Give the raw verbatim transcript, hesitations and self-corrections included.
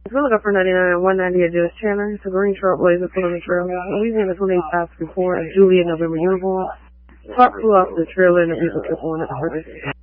We're looking for ninety-nine and one ninety at Judge Chandler. It's a green Trailblazer pulling the trail. We've been the twenty stops before a Juliet November uniform. Park flew off the trailer and the on it.